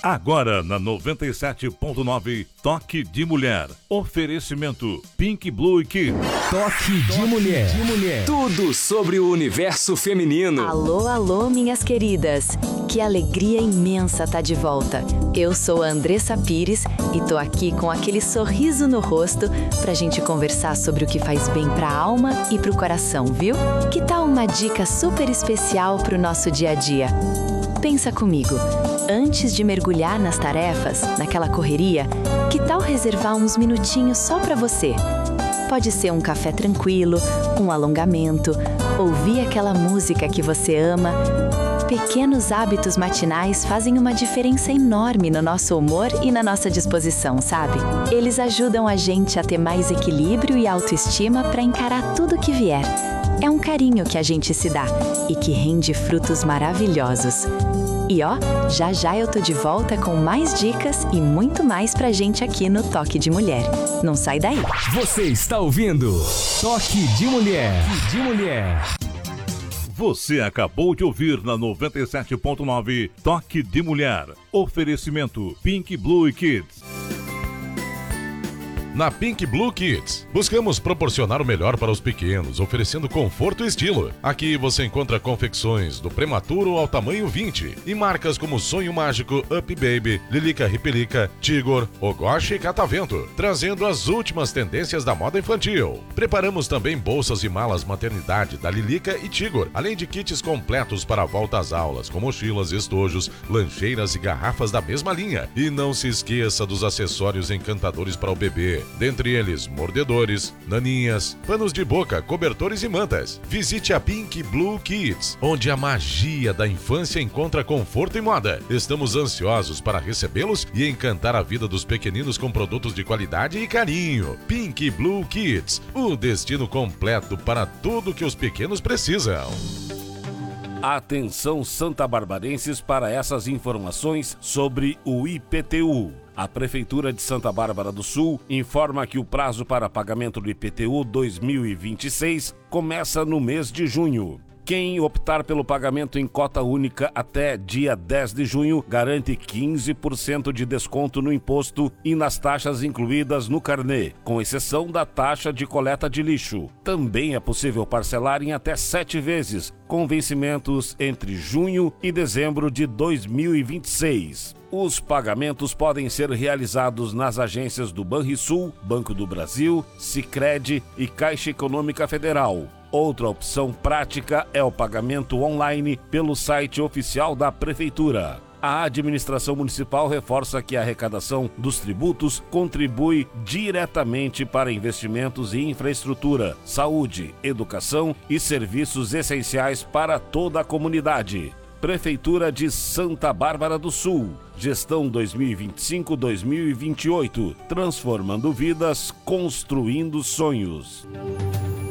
Agora na 97.9, Toque de Mulher. Oferecimento Pink Blue Kids. Toque de Mulher. Tudo sobre o universo feminino. Alô, alô, minhas queridas. Que alegria imensa tá de volta. Eu sou a Andressa Pires e tô aqui com aquele sorriso no rosto pra gente conversar sobre o que faz bem pra alma e pro coração, viu? Que tal uma dica super especial pro nosso dia a dia? Pensa comigo. Antes de mergulhar nas tarefas, naquela correria, que tal reservar uns minutinhos só pra você? Pode ser um café tranquilo, um alongamento, ouvir aquela música que você ama. Pequenos hábitos matinais fazem uma diferença enorme no nosso humor e na nossa disposição, sabe? Eles ajudam a gente a ter mais equilíbrio e autoestima para encarar tudo que vier. É um carinho que a gente se dá e que rende frutos maravilhosos. E ó, já já eu tô de volta com mais dicas e muito mais pra gente aqui no Toque de Mulher. Não sai daí. Você está ouvindo Toque de Mulher. Você acabou de ouvir na 97.9 Toque de Mulher. Oferecimento Pink Blue Kids. Na Pink Blue Kids, buscamos proporcionar o melhor para os pequenos, oferecendo conforto e estilo. Aqui você encontra confecções do prematuro ao tamanho 20 e marcas como Sonho Mágico, Up Baby, Lilica Ripelica, Tigor, Ogoshi e Catavento, trazendo as últimas tendências da moda infantil. Preparamos também bolsas e malas maternidade da Lilica e Tigor, além de kits completos para a volta às aulas, com mochilas, estojos, lancheiras e garrafas da mesma linha. E não se esqueça dos acessórios encantadores para o bebê. Dentre eles, mordedores, naninhas, panos de boca, cobertores e mantas. Visite a Pink Blue Kids, onde a magia da infância encontra conforto e moda. Estamos ansiosos para recebê-los e encantar a vida dos pequeninos com produtos de qualidade e carinho. Pink Blue Kids, o destino completo para tudo que os pequenos precisam. Atenção santabarbarenses para essas informações sobre o IPTU. A Prefeitura de Santa Bárbara do Sul informa que o prazo para pagamento do IPTU 2026 começa no mês de junho. Quem optar pelo pagamento em cota única até dia 10 de junho garante 15% de desconto no imposto e nas taxas incluídas no carnê, com exceção da taxa de coleta de lixo. Também é possível parcelar em até 7 vezes, com vencimentos entre junho e dezembro de 2026. Os pagamentos podem ser realizados nas agências do Banrisul, Banco do Brasil, Sicredi e Caixa Econômica Federal. Outra opção prática é o pagamento online pelo site oficial da Prefeitura. A administração municipal reforça que a arrecadação dos tributos contribui diretamente para investimentos em infraestrutura, saúde, educação e serviços essenciais para toda a comunidade. Prefeitura de Santa Bárbara do Sul. Gestão 2025-2028. Transformando vidas, construindo sonhos.